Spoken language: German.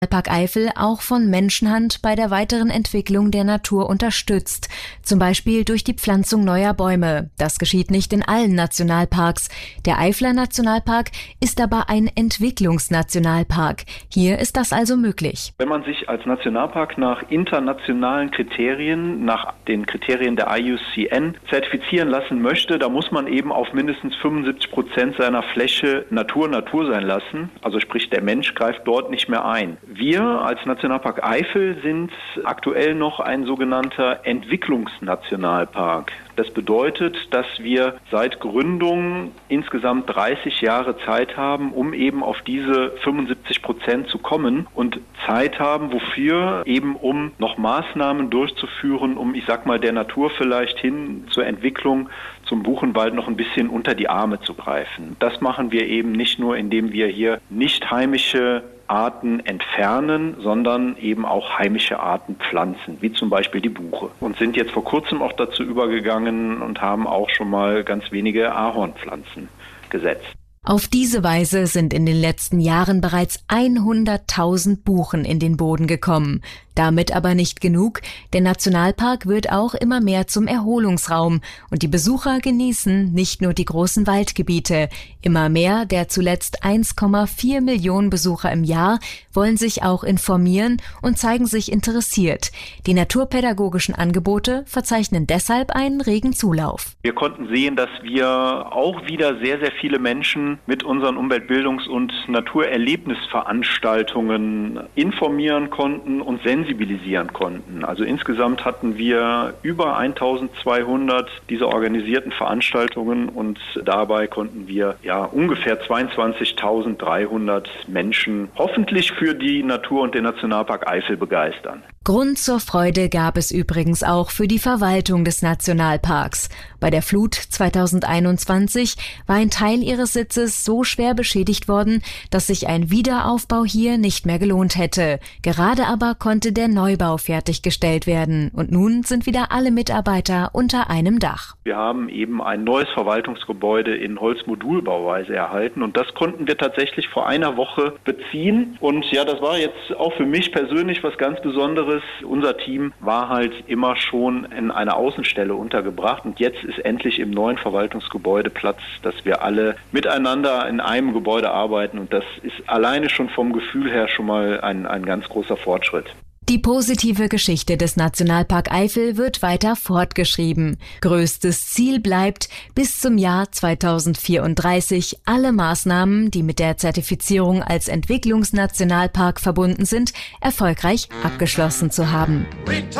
Nationalpark Eifel auch von Menschenhand bei der weiteren Entwicklung der Natur unterstützt, zum Beispiel durch die Pflanzung neuer Bäume. Das geschieht nicht in allen Nationalparks. Der Eifler Nationalpark ist aber ein Entwicklungsnationalpark. Hier ist das also möglich. Wenn man sich als Nationalpark nach internationalen Kriterien, nach den Kriterien der IUCN zertifizieren lassen möchte, da muss man eben auf mindestens 75% seiner Fläche Natur sein lassen. Also sprich, der Mensch greift dort nicht mehr ein. Wir als Nationalpark Eifel sind aktuell noch ein sogenannter Entwicklungsnationalpark. Das bedeutet, dass wir seit Gründung insgesamt 30 Jahre Zeit haben, um eben auf diese 75% zu kommen und Zeit haben, wofür eben um noch Maßnahmen durchzuführen, um, der Natur vielleicht hin zur Entwicklung zum Buchenwald noch ein bisschen unter die Arme zu greifen. Das machen wir eben nicht nur, indem wir hier nicht heimische Arten entfernen, sondern eben auch heimische Arten pflanzen, wie zum Beispiel die Buche. Und sind jetzt vor kurzem auch dazu übergegangen und haben auch schon mal ganz wenige Ahornpflanzen gesetzt. Auf diese Weise sind in den letzten Jahren bereits 100.000 Buchen in den Boden gekommen. Damit aber nicht genug. Der Nationalpark wird auch immer mehr zum Erholungsraum und die Besucher genießen nicht nur die großen Waldgebiete. Immer mehr der zuletzt 1,4 Millionen Besucher im Jahr wollen sich auch informieren und zeigen sich interessiert. Die naturpädagogischen Angebote verzeichnen deshalb einen regen Zulauf. Wir konnten sehen, dass wir auch wieder sehr, sehr viele Menschen mit unseren Umweltbildungs- und Naturerlebnisveranstaltungen informieren konnten und sensibilisieren konnten. Also insgesamt hatten wir über 1200 dieser organisierten Veranstaltungen und dabei konnten wir ungefähr 22.300 Menschen hoffentlich für die Natur und den Nationalpark Eifel begeistern. Grund zur Freude gab es übrigens auch für die Verwaltung des Nationalparks. Bei der Flut 2021 war ein Teil ihres Sitzes so schwer beschädigt worden, dass sich ein Wiederaufbau hier nicht mehr gelohnt hätte. Gerade aber konnte der Neubau fertiggestellt werden und nun sind wieder alle Mitarbeiter unter einem Dach. Wir haben eben ein neues Verwaltungsgebäude in Holzmodulbauweise erhalten und das konnten wir tatsächlich vor einer Woche beziehen. Und das war jetzt auch für mich persönlich was ganz Besonderes. Unser Team war halt immer schon in einer Außenstelle untergebracht und jetzt ist endlich im neuen Verwaltungsgebäude Platz, dass wir alle miteinander in einem Gebäude arbeiten und das ist alleine schon vom Gefühl her schon mal ein ganz großer Fortschritt. Die positive Geschichte des Nationalpark Eifel wird weiter fortgeschrieben. Größtes Ziel bleibt, bis zum Jahr 2034 alle Maßnahmen, die mit der Zertifizierung als Entwicklungsnationalpark verbunden sind, erfolgreich abgeschlossen zu haben.